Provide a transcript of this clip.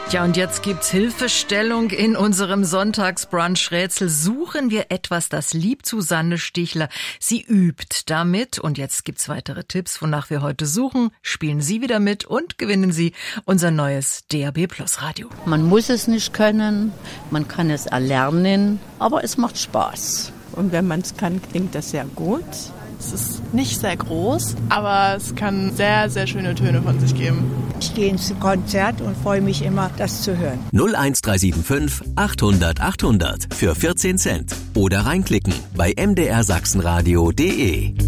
Ja, und jetzt gibt's Hilfestellung in unserem Sonntagsbrunch-Rätsel. Suchen wir etwas, das liebt Susanne Stichler. Sie übt damit. Und jetzt gibt's weitere Tipps, wonach wir heute suchen. Spielen Sie wieder mit und gewinnen Sie unser neues DAB+ Radio. Man muss es nicht können, man kann es erlernen, aber es macht Spaß. Und wenn man es kann, klingt das sehr gut. Es ist nicht sehr groß, aber es kann sehr, sehr schöne Töne von sich geben. Ich gehe ins Konzert und freue mich immer, das zu hören. 01375 800 800 für 14 Cent. Oder reinklicken bei mdrsachsenradio.de.